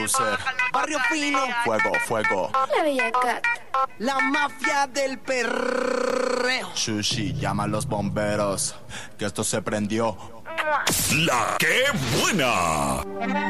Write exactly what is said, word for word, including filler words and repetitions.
Barrio Fino. Fuego, fuego. La Bella Cat. La mafia del perreo. Sushi, llama a los bomberos, que esto se prendió. La que buena.